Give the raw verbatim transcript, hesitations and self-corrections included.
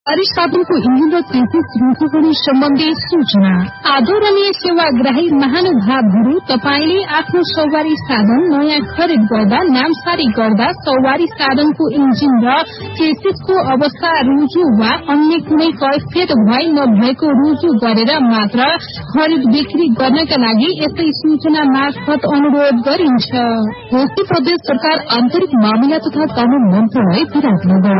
सवारी साधनको इन्जिन र तेत्तीस रुखुगुडी सम्बन्धी सूचना। आदरणीय सेवाग्राही महानुभावहरू, तपाईले आफ्नो सवारी साधन नयाँ खरिद गर्दा नामसारी गर्दा सवारी साधनको इन्जिन र चेसिसको अवस्था रुजु वा अन्य कुनै कैफियत भए नभएको रुजु गरेर मात्र खरिद बिक्री गर्नका लागि यसै सूचना मार्फत अनुरोध गरिन्छ। कोशी प्रदेश सरकार आन्तरिक मामिला तथा कानून मन्त्रालय विराटनगर।